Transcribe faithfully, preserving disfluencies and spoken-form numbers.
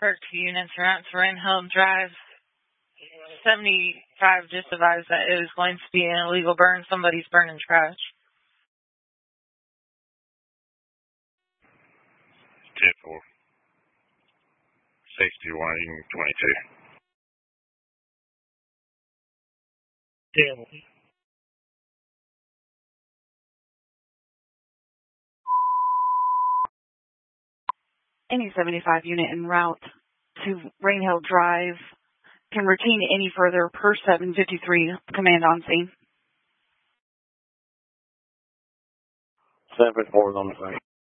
Park two units around to Rainhill Drive. seventy-five just advised that it is going to be an illegal burn. Somebody's burning trash. ten four. sixty-one twenty-two. ten. Any seventy-five unit en route to Rainhill Drive can routine any further per seven fifty-three. Command on scene. seven four is on the site.